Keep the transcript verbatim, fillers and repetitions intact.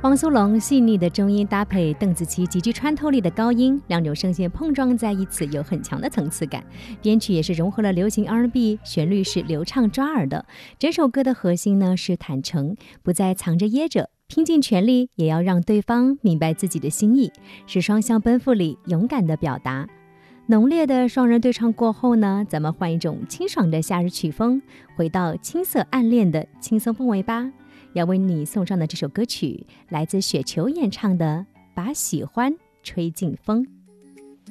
汪苏泷细腻的中音搭配邓紫棋极具穿透力的高音，两种声线碰撞在一起，有很强的层次感。编曲也是融合了流行 R and B， 旋律是流畅抓耳的。整首歌的核心呢是坦诚，不再藏着掖着，拼尽全力也要让对方明白自己的心意，是双向奔赴里勇敢的表达。浓烈的双人对唱过后呢，咱们换一种清爽的夏日曲风，回到青涩暗恋的轻松氛围吧。要为你送上的这首歌曲来自雪球演唱的《把喜欢吹进风》。